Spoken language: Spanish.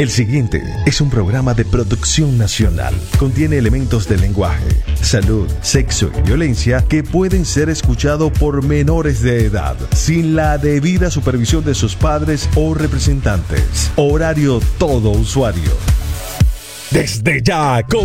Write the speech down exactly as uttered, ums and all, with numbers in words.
El siguiente es un programa de producción nacional. Contiene elementos de lenguaje, salud, sexo y violencia que pueden ser escuchados por menores de edad, sin la debida supervisión de sus padres o representantes. Horario todo usuario. Desde ya,